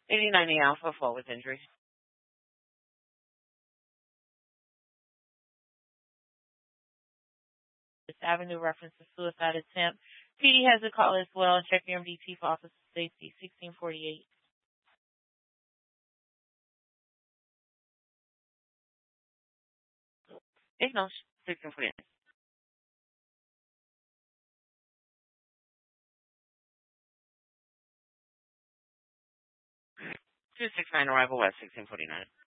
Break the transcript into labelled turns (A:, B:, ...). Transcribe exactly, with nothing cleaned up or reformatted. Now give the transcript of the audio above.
A: eighty ninety Alpha, fall with injury. This Avenue reference to suicide attempt. P D has a call as well. Check your M D T for Office of Safety, sixteen forty-eight. Ignos, sixteen forty-eight. two six nine arrival west, sixteen forty-nine.